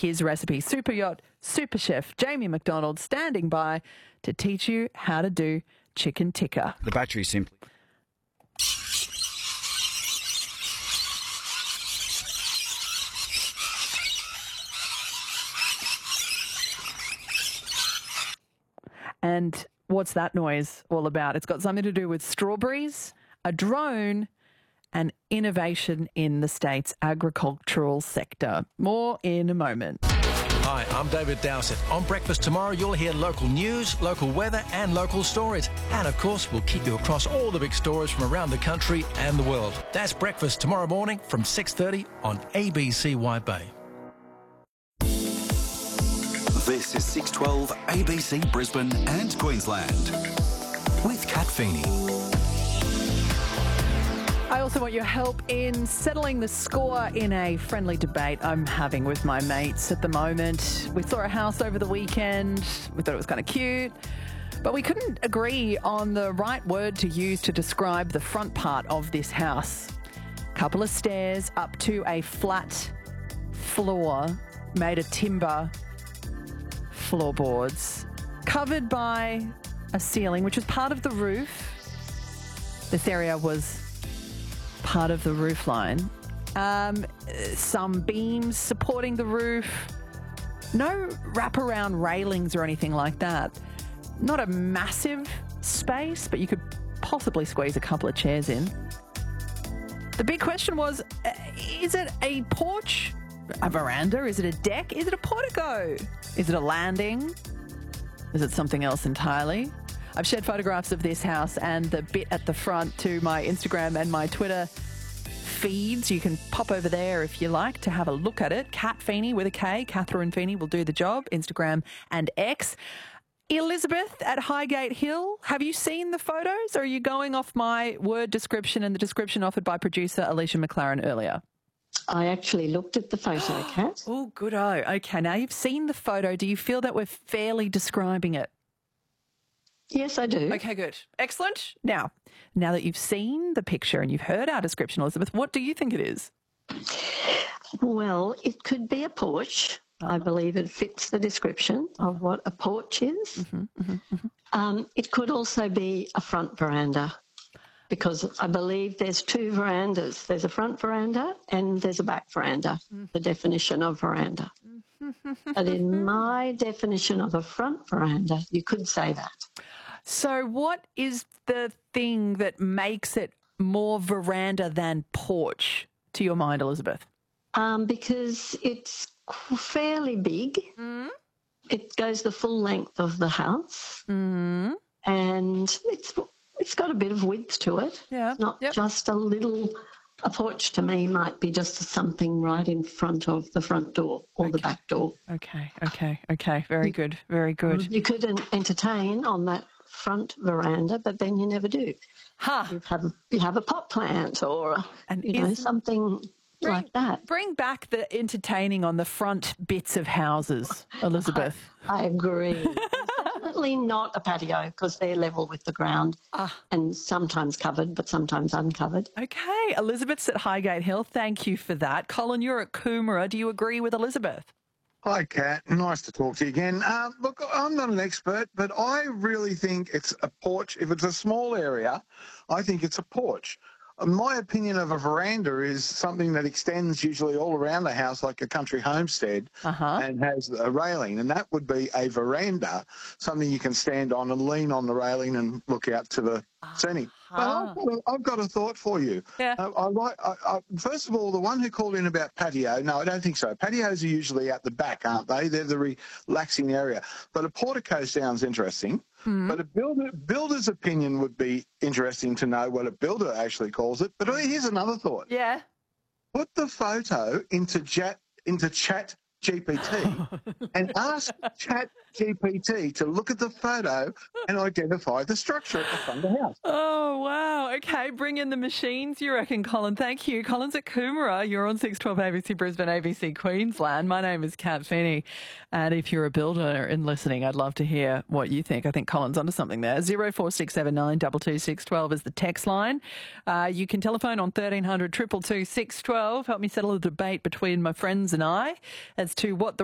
his recipe. Super yacht, super chef Jamie McDonald standing by to teach you how to do chicken tikka. The battery simply... And what's that noise all about? It's got something to do with strawberries, a drone, and innovation in the state's agricultural sector. More in a moment. Hi, I'm David Dowsett. On Breakfast tomorrow, you'll hear local news, local weather and local stories. And, of course, we'll keep you across all the big stories from around the country and the world. That's Breakfast tomorrow morning from 6:30 on ABC Wide Bay. This is 612 ABC Brisbane and Queensland with Kat Feeney. I also want your help in settling the score in a friendly debate I'm having with my mates at the moment. We saw a house over the weekend. We thought it was kind of cute, but we couldn't agree on the right word to use to describe the front part of this house. Couple of stairs up to a flat floor made of timber floorboards, covered by a ceiling, which was part of the roof. This area was part of the roof line. Some beams supporting the roof. No wraparound railings or anything like that. Not a massive space, but you could possibly squeeze a couple of chairs in. The big question was, is it a porch, a veranda? Is it a deck? Is it a portico? Is it a landing? Is it something else entirely? I've shared photographs of this house and the bit at the front to my Instagram and my Twitter feeds. You can pop over there if you like to have a look at it. Kat Feeney with a K. Catherine Feeney will do the job. Instagram and X. Elizabeth at Highgate Hill, have you seen the photos, or are you going off my word description and the description offered by producer Alicia McLaren earlier? I actually looked at the photo, Kat. Oh, good-o. Okay, now you've seen the photo. Do you feel that we're fairly describing it? Yes, I do. Okay, good. Excellent. Now that you've seen the picture and you've heard our description, Elizabeth, what do you think it is? Well, it could be a porch. I believe it fits the description of what a porch is. It could also be a front veranda, because I believe there's two verandas. There's a front veranda and there's a back veranda, the definition of veranda. But in my definition of a front veranda, you could say that. So what is the thing that makes it more veranda than porch to your mind, Elizabeth? Because it's fairly big. It goes the full length of the house. And it's got a bit of width to it. Yeah. It's not just a little... A porch to me might be just something right in front of the front door or the back door. Okay. Very good. You could entertain on that front veranda, but then you never do. You have a pot plant or something like that. Bring back the entertaining on the front bits of houses, Elizabeth. I agree. Definitely not a patio, because they're level with the ground and sometimes covered but sometimes uncovered. Okay, Elizabeth's at Highgate Hill. Thank you for that. Colin, you're at Coomera. Do you agree with Elizabeth? Hi, Kat. Nice to talk to you again. Look, I'm not an expert, but I really think it's a porch. If it's a small area, I think it's a porch. My opinion of a veranda is something that extends usually all around the house like a country homestead and has a railing, and that would be a veranda, something you can stand on and lean on the railing and look out to the scenic. But I've got a thought for you. Yeah. First of all, the one who called in about patio, no, I don't think so. Patios are usually out the back, aren't they? They're the relaxing area. But a portico sounds interesting. But a builder's opinion would be interesting to know what a builder actually calls it. But here's another thought. Yeah. Put the photo into Chat GPT and ask Chat GPT to look at the photo and identify the structure at the front of the house. Oh, wow. Okay, bring in the machines, you reckon, Colin. Thank you. Colin's at Coomera. You're on 612 ABC Brisbane, ABC Queensland. My name is Kat Feeney. And if you're a builder and listening, I'd love to hear what you think. I think Colin's onto something there. 04679 22612 is the text line. You can telephone on 1300 222 612. Help me settle a debate between my friends and I as to what the